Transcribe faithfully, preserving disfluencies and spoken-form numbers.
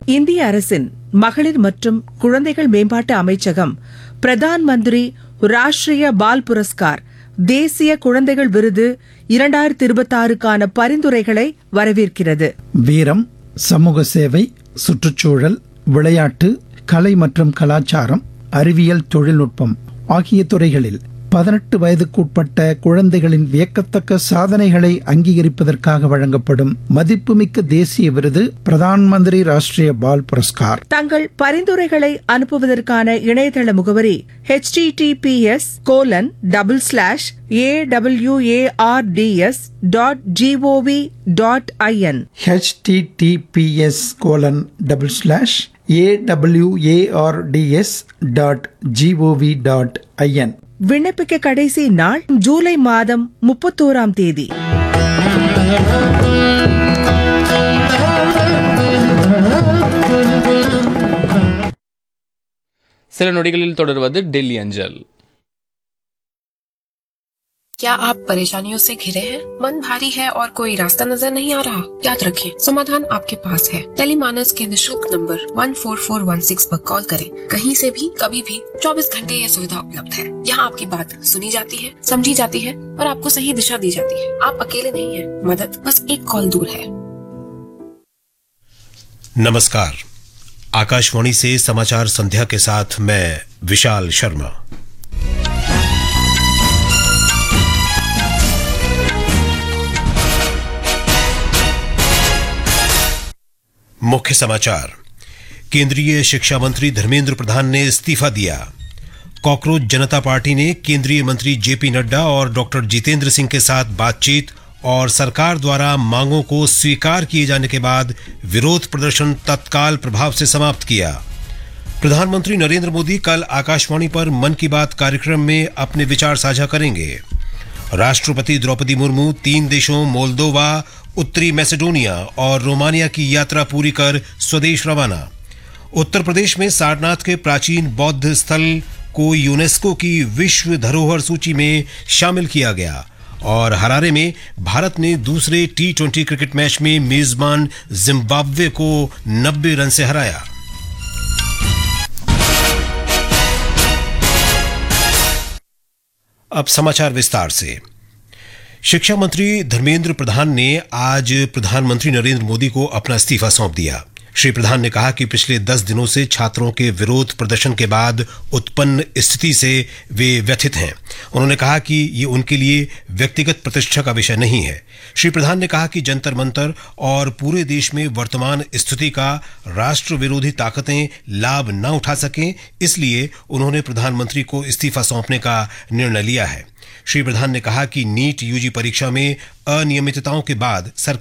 இந்திய அரசின் மகளிர் மற்றும் குழந்தைகள் மேம்பாட்டு அமைச்சகம் பிரதான் மந்திரி ராஷ்டிரிய பால் புரஸ்கார் தேசிய குழந்தைகள் விருது இரண்டாயிரத்தி இருபத்தி ஆறுக்கான பரிந்துரைகளை வரவேற்கிறது. வீரம், சமூக சேவை, சுற்றுச்சூழல், விளையாட்டு, கலை மற்றும் கலாச்சாரம், அறிவியல், தொழில்நுட்பம் ஆகிய துறைகளில் பதினெட்டு வயதுக்குட்பட்ட குழந்தைகளின் வியக்கத்தக்க சாதனைகளை அங்கீகரிப்பதற்காக வழங்கப்படும் மதிப்புமிக்க தேசிய விருது பிரதான் மந்திரி ராஷ்டிரிய பால் புரஸ்கார். தங்கள் பரிந்துரைகளை அனுப்புவதற்கான இணையதள முகவரி H D D B S colon double slash A W A R D S dot gov dot IN H D D B S colon double slash A W A R D S dot gov dot IN. விண்ணப்பிக்க கடைசி நாள் ஜூலை மாதம் முப்பத்தோராம் தேதி. சில நொடிகளில் தொடர்வது டெல்லி அஞ்சல். क्या आप परेशानियों से घिरे हैं? मन भारी है और कोई रास्ता नजर नहीं आ रहा? याद रखें, समाधान आपके पास है. टेलीमानस के निशुल्क number one four four one six पर कॉल करें. कहीं से भी, कभी भी, चौबीस घंटे यह सुविधा उपलब्ध है. यहाँ आपकी बात सुनी जाती है, समझी जाती है और आपको सही दिशा दी जाती है. आप अकेले नहीं हैं. मदद बस एक कॉल दूर है. नमस्कार, आकाशवाणी से समाचार संध्या के साथ मैं विशाल शर्मा. मुख्य समाचार. केंद्रीय शिक्षा मंत्री धर्मेंद्र प्रधान ने इस्तीफा दिया. कॉकरोच जनता पार्टी ने केंद्रीय मंत्री जेपी नड्डा और डॉक्टर जितेंद्र सिंह के साथ बातचीत और सरकार द्वारा मांगों को स्वीकार किए जाने के बाद विरोध प्रदर्शन तत्काल प्रभाव से समाप्त किया. प्रधानमंत्री नरेंद्र मोदी कल आकाशवाणी पर मन की बात कार्यक्रम में अपने विचार साझा करेंगे. राष्ट्रपति द्रौपदी मुर्मू तीन देशों मोल्दोवा, उत्तरी मैसेडोनिया और रोमानिया की यात्रा पूरी कर स्वदेश रवाना. उत्तर प्रदेश में सारनाथ के प्राचीन बौद्ध स्थल को यूनेस्को की विश्व धरोहर सूची में शामिल किया गया. और हरारे में भारत ने दूसरे टी ट्वेंटी क्रिकेट मैच में मेजबान जिम्बाब्वे को नब्बे रन से हराया. अब समाचार विस्तार से. शिक्षा मंत्री धर्मेंद्र प्रधान ने आज प्रधानमंत्री नरेंद्र मोदी को अपना इस्तीफा सौंप दिया. श्री प्रधान ने कहा कि पिछले दस दिनों से छात्रों के विरोध प्रदर्शन के बाद उत्पन्न स्थिति से वे व्यथित हैं. उन्होंने कहा कि ये उनके लिए व्यक्तिगत प्रतिष्ठा का विषय नहीं है. श्री प्रधान ने कहा कि जंतर मंतर और पूरे देश में वर्तमान स्थिति का राष्ट्र विरोधी ताकतें लाभ न उठा सकें, इसलिए उन्होंने प्रधानमंत्री को इस्तीफा सौंपने का निर्णय लिया है. श्री प्रधान ने कहा कि नीट यूजी परीक्षा में अनियमितताओं के बाद सरकार